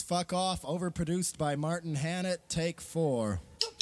Fuck Off, overproduced by Martin Hannett, take 4.